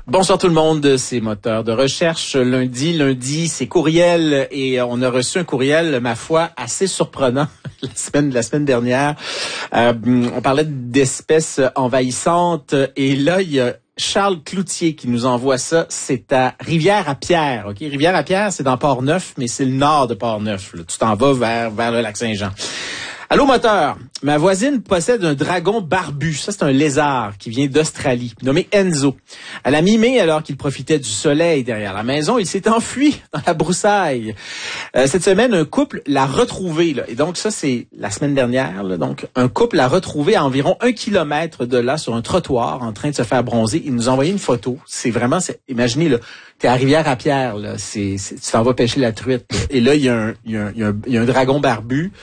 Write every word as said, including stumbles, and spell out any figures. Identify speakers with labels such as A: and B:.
A: Bonsoir tout le monde, c'est Moteur de recherche. Lundi, lundi, c'est courriel et on a reçu un courriel, ma foi, assez surprenant la semaine, la semaine dernière. Euh, on parlait d'espèces envahissantes et là, il y a Charles Cloutier qui nous envoie ça. C'est à Rivière-à-Pierre. Ok, Rivière-à-Pierre, c'est dans Port-Neuf, mais c'est le nord de Port-Neuf. Là. Tu t'en vas vers, vers le lac Saint-Jean. Allô, Moteur. Ma voisine possède un dragon barbu. Ça, c'est un lézard qui vient d'Australie, nommé Enzo. À la mi-mai, alors qu'il profitait du soleil derrière la maison, il s'est enfui dans la broussaille. Euh, cette semaine, un couple l'a retrouvé. Là. Et donc, ça, c'est la semaine dernière. Là. Donc, un couple l'a retrouvé à environ un kilomètre de là, sur un trottoir, en train de se faire bronzer. Il nous a envoyé une photo. C'est vraiment, c'est, imaginez, là, t'es à Rivière-à-Pierre, là. C'est, c'est, tu t'en vas pêcher la truite. Là. Et là, il y a un, il y a un, il y a un, il y a un dragon barbu.